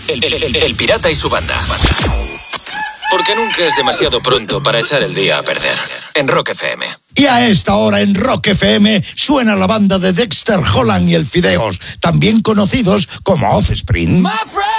El Pirata y su banda. Porque nunca es demasiado pronto para echar el día a perder. En Rock FM. Y a esta hora en Rock FM suena la banda de Dexter Holland y el Fideos, también conocidos como Offspring.